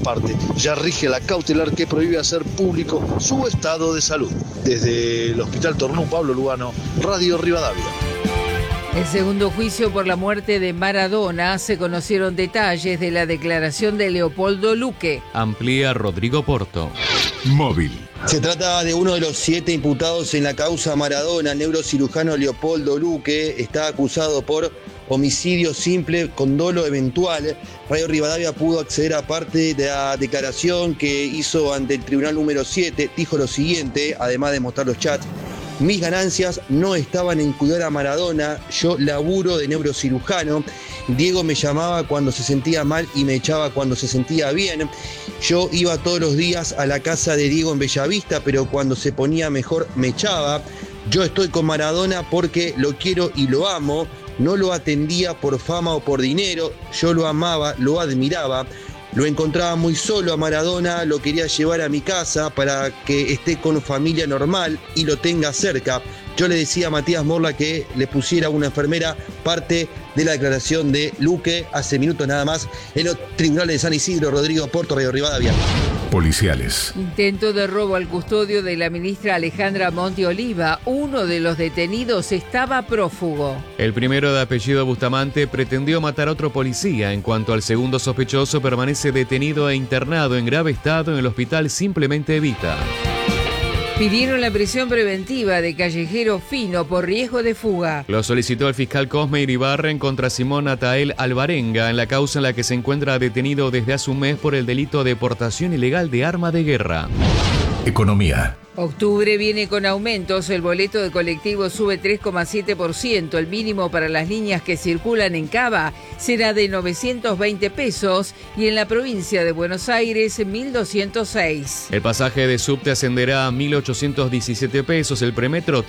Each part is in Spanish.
aparte, ya rige la cautelar que prohíbe hacer público su estado de salud. Desde el Hospital Tornú, Pablo Lugano, Radio Rivadavia. El segundo juicio por la muerte de Maradona, se conocieron detalles de la declaración de Leopoldo Luque. Amplía Rodrigo Porto. Móvil. Se trata de uno de los 7 imputados en la causa Maradona. El neurocirujano Leopoldo Luque está acusado por homicidio simple con dolo eventual. Radio Rivadavia pudo acceder a parte de la declaración que hizo ante el tribunal número 7. Dijo lo siguiente, además de mostrar los chats: mis ganancias no estaban en cuidar a Maradona, yo laburo de neurocirujano. Diego me llamaba cuando se sentía mal y me echaba cuando se sentía bien. Yo iba todos los días a la casa de Diego en Bellavista, pero cuando se ponía mejor me echaba. Yo estoy con Maradona porque lo quiero y lo amo. No lo atendía por fama o por dinero, yo lo amaba, lo admiraba. Lo encontraba muy solo a Maradona, lo quería llevar a mi casa para que esté con familia normal y lo tenga cerca. Yo le decía a Matías Morla que le pusiera una enfermera, parte de la declaración de Luque hace minutos nada más en los tribunales de San Isidro. Rodrigo Porto, Radio Rivadavia. Policiales. Intento de robo al custodio de la ministra Alejandra Monti Oliva. Uno de los detenidos estaba prófugo. El primero, de apellido Bustamante, pretendió matar a otro policía. En cuanto al segundo sospechoso, permanece detenido e internado en grave estado en el hospital Simplemente Evita. Pidieron la prisión preventiva de Callejero Fino por riesgo de fuga. Lo solicitó el fiscal Cosme Iribarren contra Simón Natael Alvarenga en la causa en la que se encuentra detenido desde hace un mes por el delito de portación ilegal de arma de guerra. Economía. Octubre viene con aumentos, el boleto de colectivo sube 3,7%, el mínimo para las líneas que circulan en Cava será de 920 pesos y en la provincia de Buenos Aires 1.206. El pasaje de subte ascenderá a 1.817 pesos, el premetro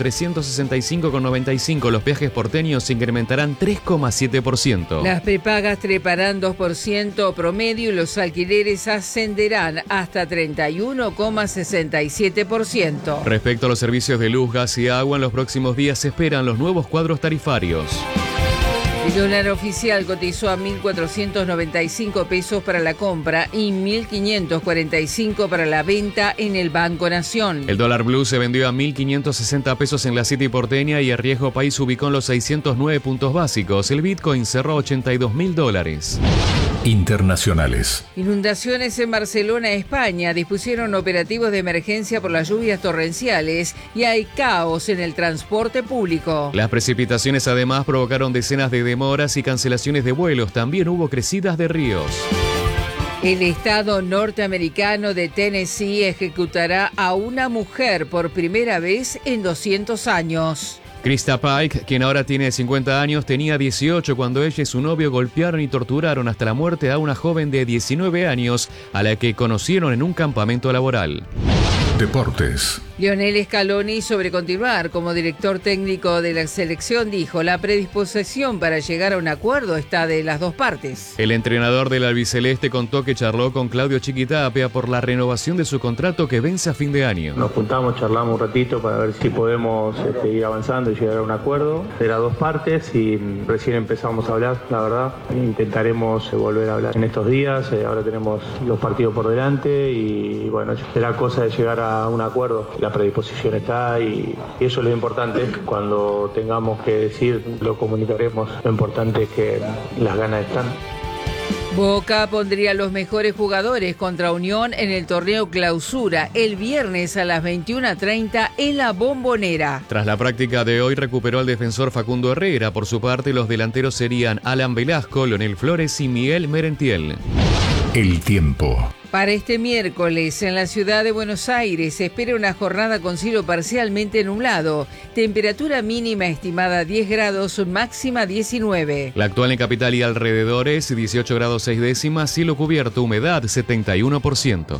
365,95, los viajes porteños se incrementarán 3,7%. Las prepagas treparán 2% promedio y los alquileres ascenderán hasta 31,67%. Respecto a los servicios de luz, gas y agua, en los próximos días se esperan los nuevos cuadros tarifarios. El dólar oficial cotizó a 1.495 pesos para la compra y 1.545 para la venta en el Banco Nación. El dólar blue se vendió a 1.560 pesos en la City porteña y el riesgo país ubicó en los 609 puntos básicos. El Bitcoin cerró a $82.000. Internacionales. Inundaciones en Barcelona, España. Dispusieron operativos de emergencia por las lluvias torrenciales y hay caos en el transporte público. Las precipitaciones además provocaron decenas de demoras y cancelaciones de vuelos. También hubo crecidas de ríos. El estado norteamericano de Tennessee ejecutará a una mujer por primera vez en 200 años. Krista Pike, quien ahora tiene 50 años, tenía 18 cuando ella y su novio golpearon y torturaron hasta la muerte a una joven de 19 años a la que conocieron en un campamento laboral. Deportes. Lionel Scaloni, sobre continuar como director técnico de la selección, dijo: la predisposición para llegar a un acuerdo está de las dos partes. El entrenador del albiceleste contó que charló con Claudio Chiquitapia por la renovación de su contrato que vence a fin de año. Nos juntamos, charlamos un ratito para ver si podemos ir avanzando y llegar a un acuerdo de las dos partes y recién empezamos a hablar, la verdad. Intentaremos volver a hablar en estos días, ahora tenemos los partidos por delante y bueno, será cosa de llegar a un acuerdo. La predisposición está y eso es lo importante. Cuando tengamos que decir, lo comunicaremos. Lo importante es que las ganas están. Boca pondría los mejores jugadores contra Unión en el torneo Clausura el viernes a las 21:30 en la Bombonera. Tras la práctica de hoy recuperó al defensor Facundo Herrera. Por su parte, los delanteros serían Alan Velasco, Leonel Flores y Miguel Merentiel. El tiempo. Para este miércoles, en la ciudad de Buenos Aires, se espera una jornada con cielo parcialmente nublado. Temperatura mínima estimada 10 grados, máxima 19. La actual en capital y alrededores, 18 grados 6 décimas, cielo cubierto, humedad 71%.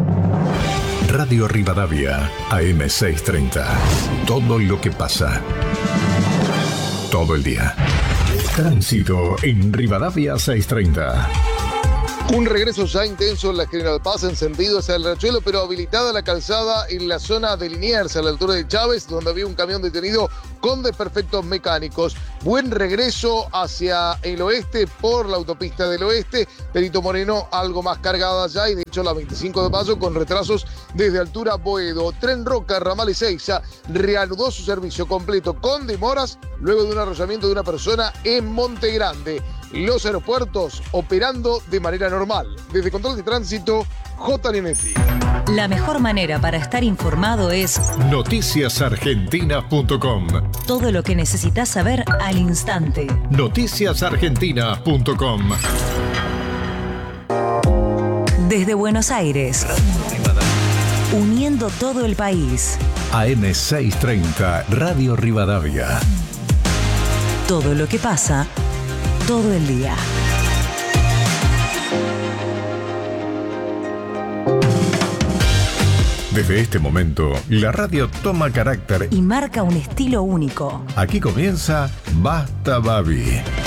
Radio Rivadavia, AM630. Todo lo que pasa. Todo el día. Tránsito en Rivadavia 630. Un regreso ya intenso en la General Paz en sentido hacia el Riachuelo, pero habilitada la calzada en la zona de Liniers, a la altura de Chávez, donde había un camión detenido con desperfectos mecánicos. buen regreso hacia el oeste por la autopista del oeste. Perito Moreno algo más cargada ya, y de hecho la 25 de mayo con retrasos desde altura Boedo. Tren Roca, ramal Ezeiza, reanudó su servicio completo con demoras luego de un arrollamiento de una persona en Monte Grande. Los aeropuertos operando de manera normal. Desde Control de Tránsito, J. Nenetti. La mejor manera para estar informado es noticiasargentina.com. Todo lo que necesitas saber al instante. noticiasargentina.com. Desde Buenos Aires, uniendo todo el país. AM630, Radio Rivadavia. Todo lo que pasa, todo el día. Desde este momento, la radio toma carácter y marca un estilo único. Aquí comienza Basta Babi.